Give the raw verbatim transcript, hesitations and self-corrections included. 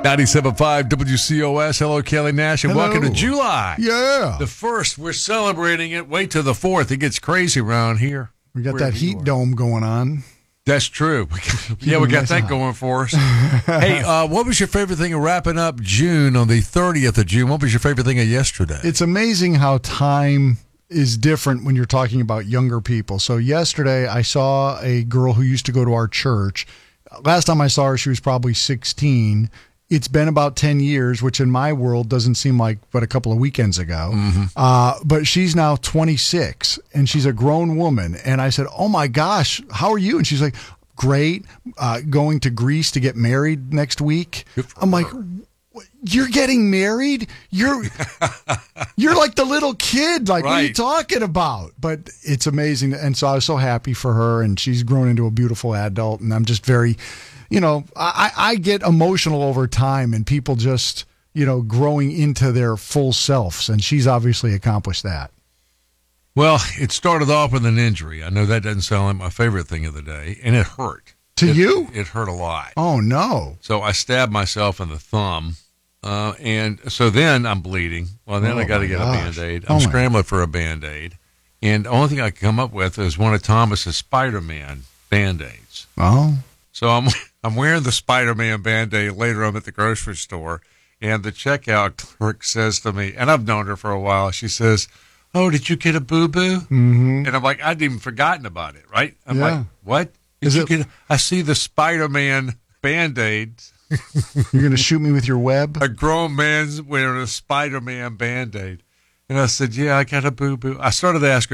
ninety-seven point five W C O S. Hello, Kelly Nash, and Hello. welcome to July. Yeah. The first. We're celebrating it. Wait till the fourth. It gets crazy around here. We got Where that you heat are. dome going on. That's true. Yeah, we got nice that out. going for us. Hey, uh, what was your favorite thing of wrapping up June on the thirtieth of June? What was your favorite thing of yesterday? It's amazing how time is different when you're talking about younger people. So yesterday I saw a girl who used to go to our church. Last time I saw her, she was probably sixteen. It's been about ten years, which in my world doesn't seem like but a couple of weekends ago. Mm-hmm. Uh, but she's now twenty-six, and she's a grown woman. And I said, oh, my gosh, how are you? And she's like, great, uh, going to Greece to get married next week. Good for I'm like, her. you're getting married? You're you're like the little kid. Like, what are you Right. talking about? But it's amazing. And so I was so happy for her, and she's grown into a beautiful adult. And I'm just very, you know, I, I get emotional over time and people just, you know, growing into their full selves. And she's obviously accomplished that. Well, it started off with an injury. I know that doesn't sound like my favorite thing of the day, and it hurt. To It- you? It hurt a lot. Oh, no. So I stabbed myself in the thumb, uh, and so then I'm bleeding. Well, then Oh, I got to my get gosh. a Band-Aid. Oh, I'm my- scrambling for a Band-Aid, and the only thing I could come up with is one of Thomas's Spider-Man Band-Aids. Oh, So I'm I'm wearing the Spider-Man Band-Aid. Later I'm at the grocery store, and the checkout clerk says to me, and I've known her for a while, she says, oh, did you get a boo-boo? mm-hmm. And I'm like, I'd even forgotten about it, right? I'm Yeah. like, what? Did Is you it- get? I see the Spider-Man Band-Aids. You're going to shoot me with your web? A grown man's wearing a Spider-Man Band-Aid. And I said, yeah, I got a boo-boo. I started to ask her